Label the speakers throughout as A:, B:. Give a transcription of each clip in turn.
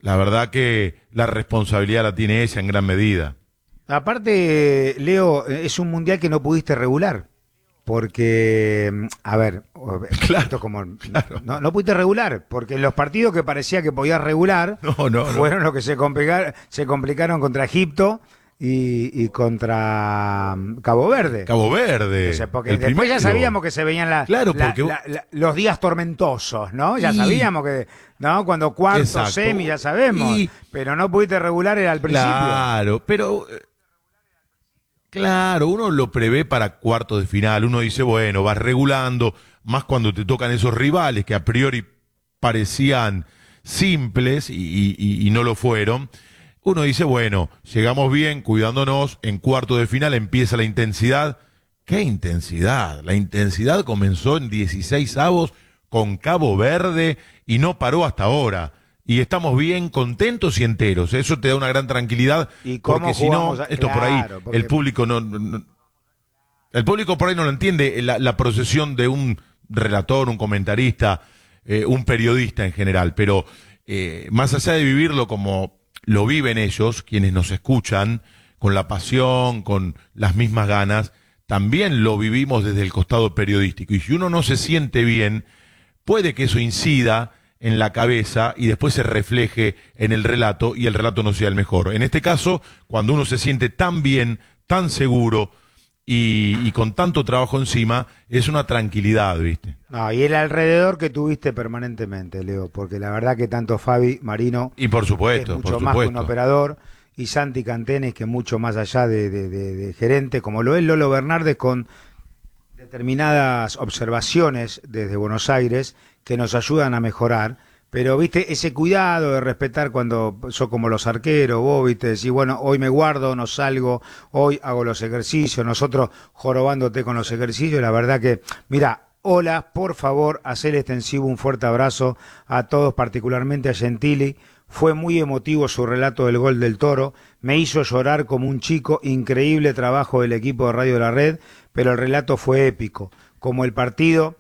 A: La verdad que la responsabilidad la tiene ella en gran medida.
B: Aparte, Leo, es un mundial que no pudiste regular. Porque, a ver, esto
A: Claro,
B: como
A: claro.
B: no pudiste regular, porque los partidos que parecía que podías regular
A: No, no, no.
B: fueron los que se complicaron contra Egipto y contra Cabo Verde.
A: Cabo Verde.
B: O sea, porque
A: El
B: después ya
A: primero.
B: sabíamos que se veían
A: Claro, porque
B: los días tormentosos, ¿no? Ya
A: Y-
B: sabíamos que, ¿no? Cuando cuarto,
A: Exacto.
B: semi, ya sabemos.
A: Y-
B: Pero no pudiste regular al principio.
A: Claro, pero claro, uno lo prevé para cuartos de final, uno dice, bueno, vas regulando, más cuando te tocan esos rivales que a priori parecían simples y no lo fueron. Uno dice, bueno, llegamos bien, cuidándonos, en cuartos de final empieza la intensidad. ¿Qué intensidad? La intensidad comenzó en 16 avos con Cabo Verde y no paró hasta ahora. Y estamos bien contentos y enteros. Eso te da una gran tranquilidad.
B: ¿Y cómo
A: porque si no,
B: jugamos
A: esto por ahí,
B: claro, porque
A: el público el público por ahí no lo entiende, la procesión de un relator, un comentarista, un periodista en general. Pero más allá de vivirlo como lo viven ellos, quienes nos escuchan, con la pasión, con las mismas ganas, también lo vivimos desde el costado periodístico. Y si uno no se siente bien, puede que eso incida en la cabeza y después se refleje en el relato y el relato no sea el mejor. En este caso, cuando uno se siente tan bien, tan seguro y con tanto trabajo encima, es una tranquilidad, ¿viste?
B: No, y el alrededor que tuviste permanentemente, Leo, porque la verdad que tanto Fabi Marino
A: Y por
B: es
A: supuesto,
B: mucho
A: por
B: más que un
A: supuesto.
B: operador, y Santi Cantenes, que mucho más allá de gerente, como lo es Lolo Bernardes, con determinadas observaciones desde Buenos Aires que nos ayudan a mejorar. Pero, viste, ese cuidado de respetar cuando sos como los arqueros, vos, viste, decís, bueno, hoy me guardo, no salgo, hoy hago los ejercicios, nosotros jorobándote con los ejercicios, la verdad que, mira, hola, por favor, hacer extensivo un fuerte abrazo a todos, particularmente a Gentili. Fue muy emotivo su relato del gol del Toro, me hizo llorar como un chico, increíble trabajo del equipo de Radio de la Red, pero el relato fue épico, como el partido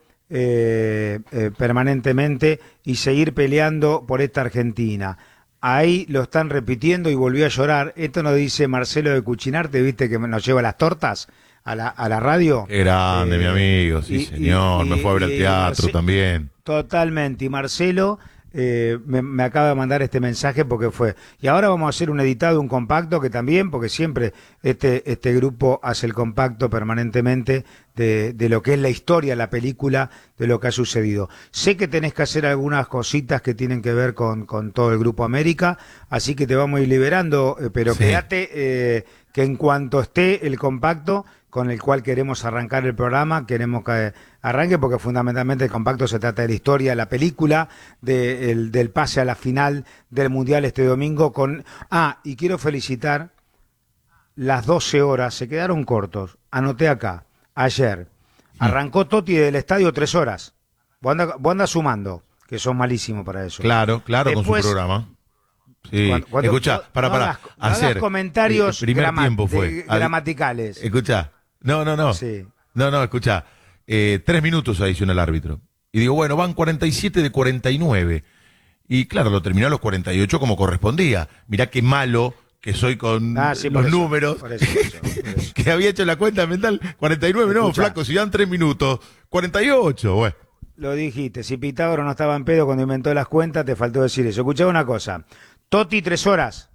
B: permanentemente y seguir peleando por esta Argentina. Ahí lo están repitiendo y volvió a llorar. Esto nos dice Marcelo de Cuchinarte, viste que nos lleva las tortas a la radio.
A: Qué grande, mi amigo, sí señor, me fue a ver al teatro también.
B: Totalmente, y Marcelo me acaba de mandar este mensaje porque fue. Y ahora vamos a hacer un editado, un compacto que también, porque siempre este grupo hace el compacto permanentemente de lo que es la historia, la película, de lo que ha sucedido. Sé que tenés que hacer algunas cositas que tienen que ver con todo el Grupo América, así que te vamos a ir liberando, pero
A: Sí.
B: quédate que en cuanto esté el compacto con el cual queremos arrancar el programa, queremos que arranque porque fundamentalmente el compacto se trata de la historia, la película, del pase a la final del Mundial este domingo con... y quiero felicitar las 12 horas, se quedaron cortos, anoté acá, ayer, arrancó Totti del estadio 3 horas, vos andás sumando, que sos malísimo para eso.
A: Claro,
B: Después,
A: con su programa. Sí,
B: cuando
A: escucha,
B: no
A: para,
B: hagas
A: hacer
B: comentarios
A: el primer tiempo fue
B: gramaticales.
A: Escucha, no,
B: Sí.
A: no, escucha, 3 minutos adicionó el árbitro. Y digo, bueno, van 47 de 49. Y claro, lo terminó a los 48 como correspondía. Mirá qué malo que soy con
B: Sí,
A: los
B: por eso,
A: números.
B: por eso.
A: Que había hecho la cuenta mental. 49, no,
B: Escuchá.
A: flaco, si dan 3 minutos. 48, bueno.
B: Lo dijiste, si Pitágoras no estaba en pedo cuando inventó las cuentas, te faltó decir eso. Escuchá una cosa, Totti 3 horas,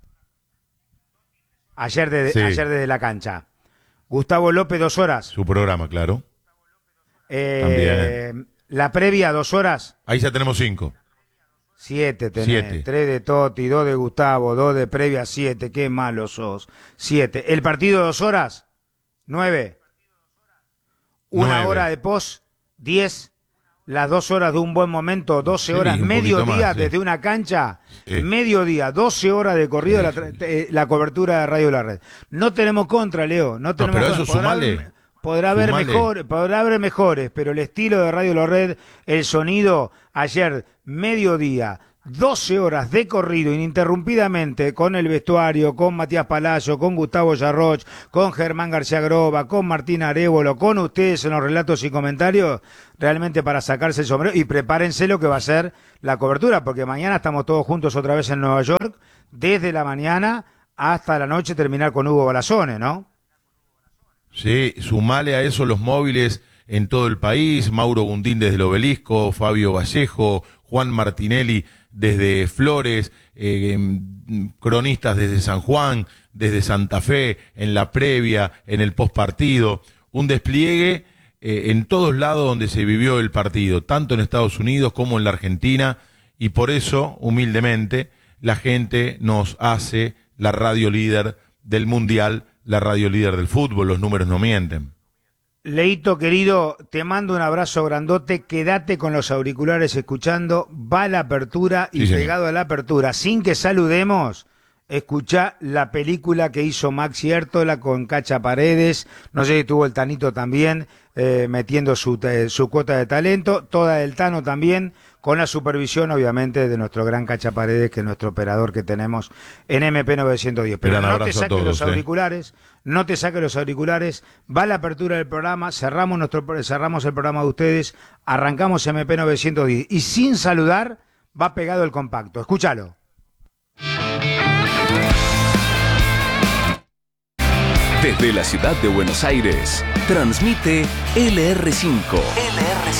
B: ayer desde la cancha. Gustavo López 2 horas.
A: Su programa, claro. También.
B: La previa 2 horas.
A: Ahí ya tenemos 5.
B: 7 tenés.
A: 7.
B: 3 de Totti, 2 de Gustavo, 2 de previa, 7. Qué malo sos. 7. El partido 2 horas. 9. 1 hora de post. 10. Las 2 horas de un buen momento, 12 horas,
A: un poquito
B: mediodía
A: más, sí.
B: desde una cancha,
A: Sí.
B: mediodía, 12 horas de corrido,
A: Sí,
B: la cobertura de Radio La Red. No tenemos contra, Leo, no tenemos
A: pero
B: contra.
A: eso sumale.
B: Podrá haber
A: Sumale.
B: podrá haber mejores, pero el estilo de Radio La Red, el sonido, ayer, mediodía, 12 horas de corrido ininterrumpidamente con el vestuario, con Matías Palacio, con Gustavo Yarroch, con Germán García Groba, con Martín Arévolo, con ustedes en los relatos y comentarios, realmente para sacarse el sombrero, y prepárense lo que va a ser la cobertura, porque mañana estamos todos juntos otra vez en Nueva York, desde la mañana hasta la noche, terminar con Hugo Balazone, ¿no?
A: Sí, sumale a eso los móviles en todo el país, Mauro Gundín desde el Obelisco, Fabio Vallejo, Juan Martinelli desde Flores, cronistas desde San Juan, desde Santa Fe, en la previa, en el postpartido, un despliegue en todos lados donde se vivió el partido, tanto en Estados Unidos como en la Argentina, y por eso, humildemente, la gente nos hace la radio líder del Mundial, la radio líder del fútbol, los números no mienten.
B: Leito, querido, te mando un abrazo grandote, quédate con los auriculares escuchando, va la apertura y
A: Sí, señor.
B: pegado a la apertura, sin que saludemos, escuchá la película que hizo Maxi Hértola con Cacha Paredes, no sé si tuvo el Tanito también, metiendo su cuota de talento, toda del Tano también, con la supervisión obviamente de nuestro gran Cacha Paredes, que es nuestro operador que tenemos en MP 910. Pero
A: Gran
B: no te
A: abrazo a
B: saques
A: todos,
B: los auriculares, no te saques los auriculares, va la apertura del programa, cerramos el programa de ustedes, arrancamos MP 910 y sin saludar va pegado el compacto. Escúchalo.
C: Desde la ciudad de Buenos Aires, transmite LR5.